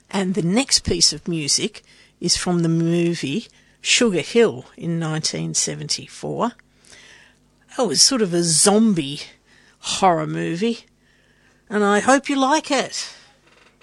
And the next piece of music is from the movie Sugar Hill in 1974. It was sort of a zombie horror movie, and I hope you like it.